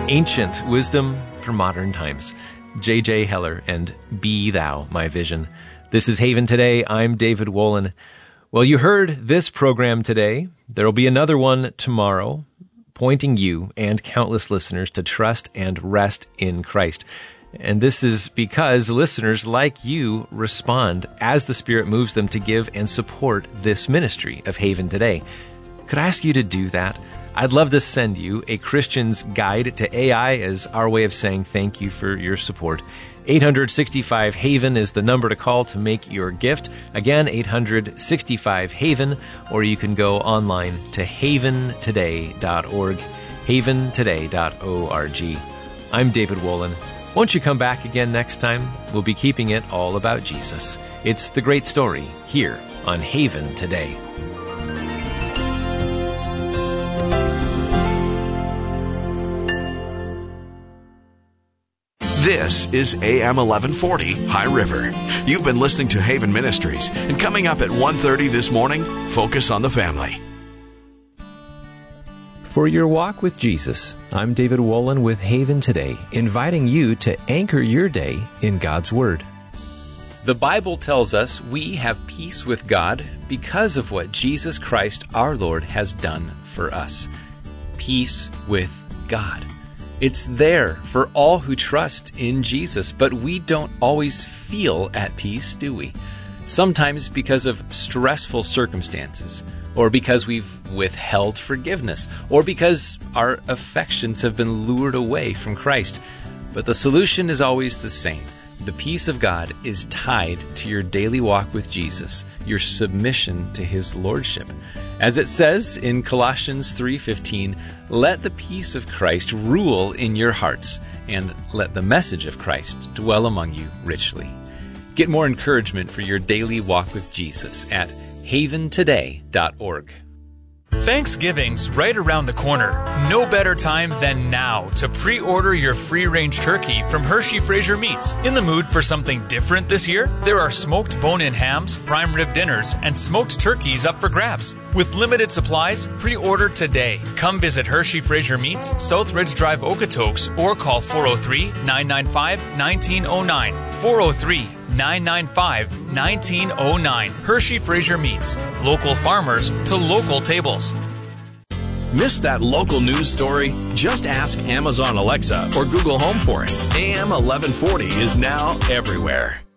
Ancient wisdom for modern times. J.J. Heller and Be Thou My Vision. This is Haven Today. I'm David Wolin. Well, you heard this program today. There will be another one tomorrow, pointing you and countless listeners to trust and rest in Christ. And this is because listeners like you respond as the Spirit moves them to give and support this ministry of Haven Today. Could I ask you to do that? I'd love to send you a Christian's Guide to AI as our way of saying thank you for your support. 865-HAVEN is the number to call to make your gift. Again, 865-HAVEN, or you can go online to haventoday.org, haventoday.org. I'm David Wolin. Won't you come back again next time? We'll be keeping it all about Jesus. It's the great story here on Haven Today. This is AM 1140 High River. You've been listening to Haven Ministries, and coming up at 1:30 this morning, Focus on the Family. For your walk with Jesus, I'm David Wolin with Haven Today, inviting you to anchor your day in God's Word. The Bible tells us we have peace with God because of what Jesus Christ our Lord has done for us. Peace with God. It's there for all who trust in Jesus, but we don't always feel at peace, do we? Sometimes because of stressful circumstances, or because we've withheld forgiveness, or because our affections have been lured away from Christ. But the solution is always the same. The peace of God is tied to your daily walk with Jesus, your submission to His Lordship. As it says in Colossians 3:15, let the peace of Christ rule in your hearts, and let the message of Christ dwell among you richly. Get more encouragement for your daily walk with Jesus at haventoday.org. Thanksgiving's right around the corner. No better time than now to pre-order your free-range turkey from Hershey Fraser Meats. In the mood for something different this year? There are smoked bone-in hams, prime rib dinners, and smoked turkeys up for grabs. With limited supplies, pre-order today. Come visit Hershey Fraser Meats, South Ridge Drive, Okotoks, or call 403-995-1909. 403-995-1909. Hershey Fraser Meats. Local farmers to local tables. Missed that local news story? Just ask Amazon Alexa or Google Home for it. AM 1140 is now everywhere.